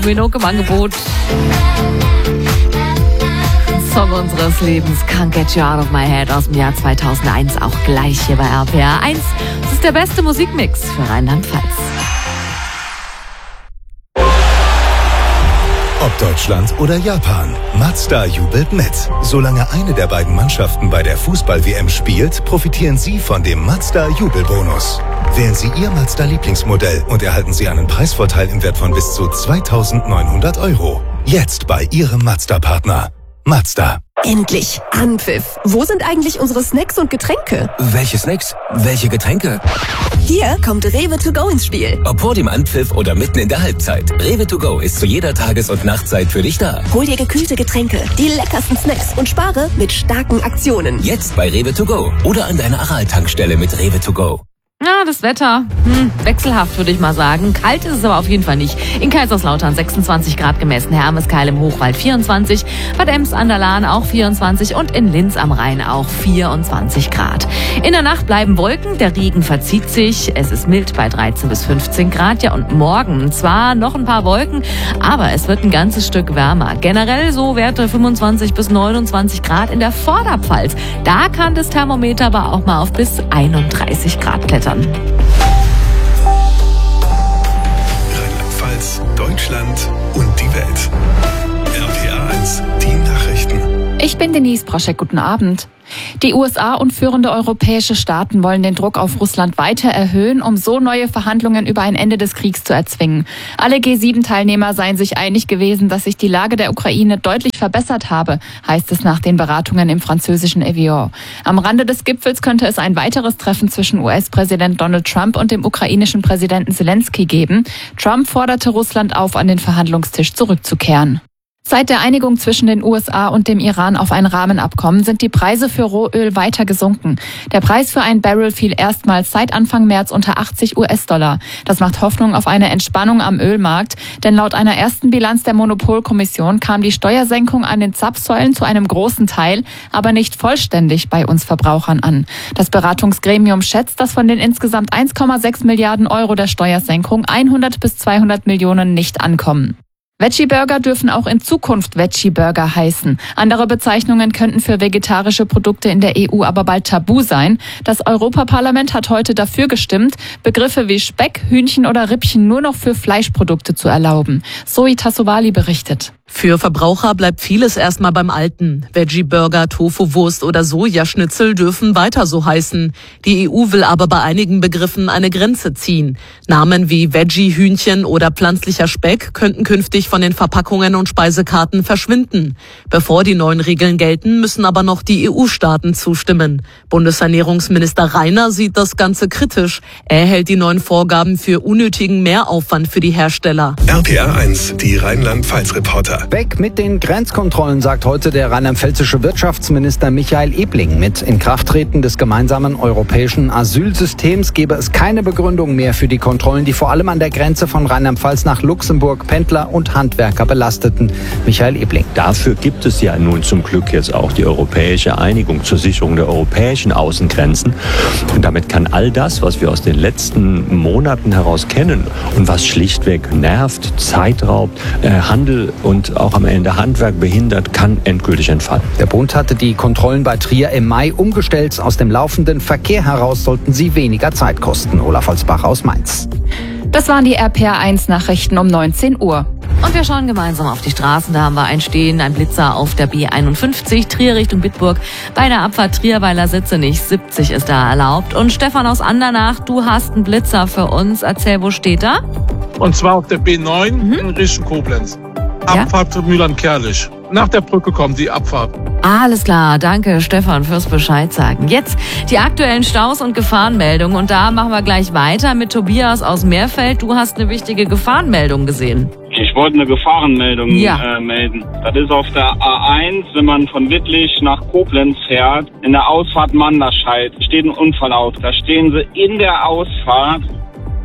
Minogue im Angebot. Song unseres Lebens, Can't Get You Out of My Head aus dem Jahr 2001, auch gleich hier bei RPR 1. Das ist der beste Musikmix für Rheinland-Pfalz. Ob Deutschland oder Japan, Mazda jubelt mit. Solange eine der beiden Mannschaften bei der Fußball-WM spielt, profitieren Sie von dem Mazda-Jubelbonus. Wählen Sie Ihr Mazda-Lieblingsmodell und erhalten Sie einen Preisvorteil im Wert von bis zu 2.900 €. Jetzt bei Ihrem Mazda-Partner. Mazda. Endlich Anpfiff. Wo sind eigentlich unsere Snacks und Getränke? Welche Snacks? Welche Getränke? Hier kommt Rewe to go ins Spiel. Ob vor dem Anpfiff oder mitten in der Halbzeit. Rewe to go ist zu jeder Tages- und Nachtzeit für dich da. Hol dir gekühlte Getränke, die leckersten Snacks und spare mit starken Aktionen. Jetzt bei Rewe to go oder an deiner Aral-Tankstelle mit Rewe to go. Ja, das Wetter, wechselhaft würde ich mal sagen. Kalt ist es aber auf jeden Fall nicht. In Kaiserslautern 26 Grad gemessen, Hermeskeil im Hochwald 24, Bad Ems an der Lahn auch 24 und in Linz am Rhein auch 24 Grad. In der Nacht bleiben Wolken, der Regen verzieht sich, es ist mild bei 13 bis 15 Grad. Ja, und morgen zwar noch ein paar Wolken, aber es wird ein ganzes Stück wärmer. Generell so Werte 25 bis 29 Grad in der Vorderpfalz. Da kann das Thermometer aber auch mal auf bis 31 Grad klettern. Rheinland-Pfalz, Deutschland und die Welt. RPR 1, die Nachrichten. Ich bin Denise Broschek, guten Abend. Die USA und führende europäische Staaten wollen den Druck auf Russland weiter erhöhen, um so neue Verhandlungen über ein Ende des Kriegs zu erzwingen. Alle G7-Teilnehmer seien sich einig gewesen, dass sich die Lage der Ukraine deutlich verbessert habe, heißt es nach den Beratungen im französischen Evian. Am Rande des Gipfels könnte es ein weiteres Treffen zwischen US-Präsident Donald Trump und dem ukrainischen Präsidenten Zelensky geben. Trump forderte Russland auf, an den Verhandlungstisch zurückzukehren. Seit der Einigung zwischen den USA und dem Iran auf ein Rahmenabkommen sind die Preise für Rohöl weiter gesunken. Der Preis für ein Barrel fiel erstmals seit Anfang März unter 80 US-Dollar. Das macht Hoffnung auf eine Entspannung am Ölmarkt, denn laut einer ersten Bilanz der Monopolkommission kam die Steuersenkung an den Zapfsäulen zu einem großen Teil, aber nicht vollständig bei uns Verbrauchern an. Das Beratungsgremium schätzt, dass von den insgesamt 1,6 Milliarden € der Steuersenkung 100 bis 200 Millionen nicht ankommen. Veggie-Burger dürfen auch in Zukunft Veggie-Burger heißen. Andere Bezeichnungen könnten für vegetarische Produkte in der EU aber bald tabu sein. Das Europaparlament hat heute dafür gestimmt, Begriffe wie Speck, Hühnchen oder Rippchen nur noch für Fleischprodukte zu erlauben. Zoe Tassovali berichtet. Für Verbraucher bleibt vieles erstmal beim Alten. Veggie-Burger, Tofu-Wurst oder Sojaschnitzel dürfen weiter so heißen. Die EU will aber bei einigen Begriffen eine Grenze ziehen. Namen wie Veggie-Hühnchen oder pflanzlicher Speck könnten künftig von den Verpackungen und Speisekarten verschwinden. Bevor die neuen Regeln gelten, müssen aber noch die EU-Staaten zustimmen. Bundesernährungsminister Rainer sieht das Ganze kritisch. Er hält die neuen Vorgaben für unnötigen Mehraufwand für die Hersteller. RPR 1, die Rheinland-Pfalz-Reporter. Weg mit den Grenzkontrollen, sagt heute der rheinland-pfälzische Wirtschaftsminister Michael Ebling. Mit Inkrafttreten des gemeinsamen europäischen Asylsystems gebe es keine Begründung mehr für die Kontrollen, die vor allem an der Grenze von Rheinland-Pfalz nach Luxemburg Pendler und Handwerker belasteten. Michael Ebling. Dafür gibt es ja nun zum Glück jetzt auch die europäische Einigung zur Sicherung der europäischen Außengrenzen. Und damit kann all das, was wir aus den letzten Monaten heraus kennen und was schlichtweg nervt, Zeit raubt, Handel und auch am Ende Handwerk behindert, kann endgültig entfallen. Der Bund hatte die Kontrollen bei Trier im Mai umgestellt. Aus dem laufenden Verkehr heraus sollten sie weniger Zeit kosten. Olaf Holzbach aus Mainz. Das waren die RPR 1 Nachrichten um 19 Uhr. Und wir schauen gemeinsam auf die Straßen. Da haben wir ein Blitzer auf der B51, Trier Richtung Bitburg. Bei der Abfahrt Trierweiler Sitzenich, 70 ist da erlaubt. Und Stefan aus Andernach, du hast einen Blitzer für uns. Erzähl, wo steht er? Und zwar auf der B9 in Richtung Koblenz. Abfahrt zu Mühlern-Kerlich. Nach der Brücke kommt die Abfahrt. Alles klar, danke Stefan fürs Bescheid sagen. Jetzt die aktuellen Staus und Gefahrenmeldungen. Und da machen wir gleich weiter mit Tobias aus Meerfeld. Du hast eine wichtige Gefahrenmeldung gesehen. Ich wollte eine Gefahrenmeldung melden. Das ist auf der A1, wenn man von Wittlich nach Koblenz fährt, in der Ausfahrt Manderscheid steht ein Unfall auf. Da stehen sie in der Ausfahrt.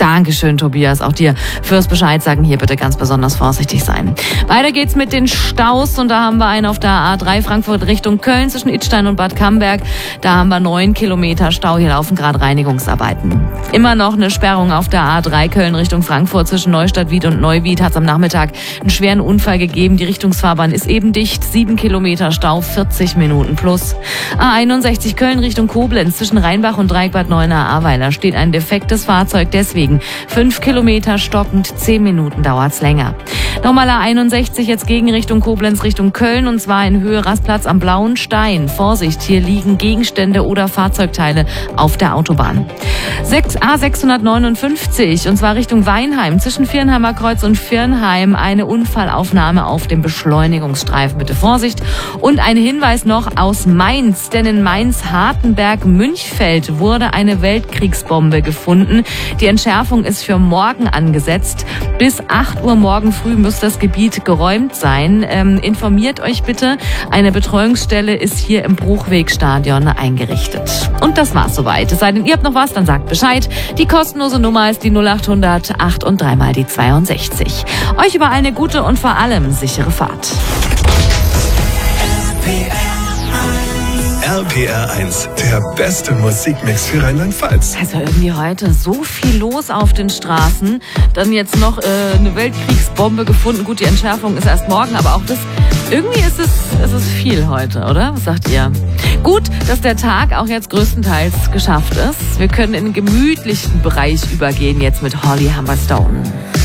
Dankeschön, Tobias. Auch dir fürs Bescheid sagen. Hier bitte ganz besonders vorsichtig sein. Weiter geht's mit den Staus und da haben wir einen auf der A3 Frankfurt Richtung Köln zwischen Idstein und Bad Camberg. Da haben wir 9 Kilometer Stau. Hier laufen gerade Reinigungsarbeiten. Immer noch eine Sperrung auf der A3 Köln Richtung Frankfurt zwischen Neustadt-Wied und Neuwied. Hat es am Nachmittag einen schweren Unfall gegeben. Die Richtungsfahrbahn ist eben dicht. 7 Kilometer Stau, 40 Minuten plus. A61 Köln Richtung Koblenz zwischen Rheinbach und Dreieck-Bad Neuenahr-Ahrweiler steht ein defektes Fahrzeug. Deswegen 5 Kilometer stockend, 10 Minuten dauert's länger. Nochmal A61 jetzt gegen Richtung Koblenz Richtung Köln und zwar in Höhe Rastplatz am Blauen Stein. Vorsicht, hier liegen Gegenstände oder Fahrzeugteile auf der Autobahn. A659 und zwar Richtung Weinheim zwischen Viernheimer Kreuz und Viernheim eine Unfallaufnahme auf dem Beschleunigungsstreifen. Bitte Vorsicht. Und ein Hinweis noch aus Mainz, denn in Mainz-Hartenberg-Münchfeld wurde eine Weltkriegsbombe gefunden. Die Entschärfung ist für morgen angesetzt. Bis 8 Uhr morgen früh muss das Gebiet geräumt sein. Informiert euch bitte. Eine Betreuungsstelle ist hier im Bruchwegstadion eingerichtet. Und das war's soweit. Es sei denn, ihr habt noch was, dann sagt Bescheid. Die kostenlose Nummer ist die 0800 8 und 3 mal die 62. Euch über eine gute und vor allem sichere Fahrt. RPR 1, der beste Musikmix für Rheinland-Pfalz. Also irgendwie heute so viel los auf den Straßen. Dann jetzt noch eine Weltkriegsbombe gefunden. Gut, die Entschärfung ist erst morgen, aber auch das, irgendwie ist es viel heute, oder? Was sagt ihr? Gut, dass der Tag auch jetzt größtenteils geschafft ist. Wir können in den gemütlichen Bereich übergehen jetzt mit Holly Humberstone.